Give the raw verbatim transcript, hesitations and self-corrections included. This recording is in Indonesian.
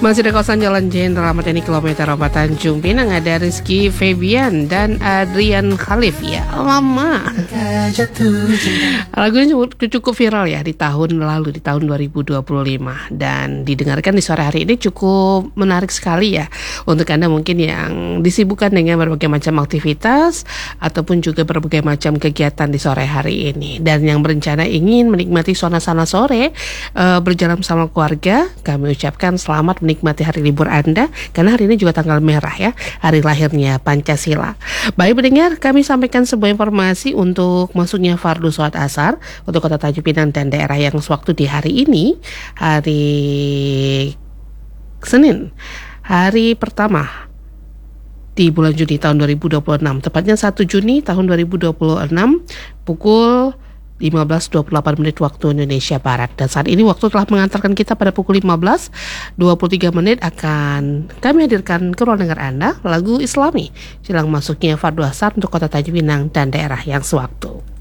Masih di kawasan Jalan Jenderal Ahmad Yani kilometer empat Tanjung Pinang, ada Rizky Febian dan Adrian Khalif. Ya Mama, lagu ini cukup viral ya di tahun lalu, di tahun dua ribu dua puluh lima, dan didengarkan di sore hari ini cukup menarik sekali ya untuk Anda mungkin yang disibukkan dengan berbagai macam aktivitas ataupun juga berbagai macam kegiatan di sore hari ini, dan yang berencana ingin menikmati suasana sore uh, berjalan bersama keluarga. Kami ucapkan selamat menikmati hari libur Anda, karena hari ini juga tanggal merah ya, hari lahirnya Pancasila. Baik pendengar, kami sampaikan sebuah informasi untuk masuknya fardu sholat asar untuk Kota Tanjung Pinang dan daerah yang sewaktu di hari ini, hari Senin, hari pertama di bulan Juni tahun dua ribu dua puluh enam, tepatnya satu Juni tahun dua ribu dua puluh enam, pukul lima belas dua puluh delapan menit waktu Indonesia Barat. Dan saat ini waktu telah mengantarkan kita pada pukul lima belas dua puluh tiga menit. Akan kami hadirkan ke ruang dengar Anda lagu Islami jelang masuknya fardu asar untuk Kota Tanjung Pinang dan daerah yang sewaktu.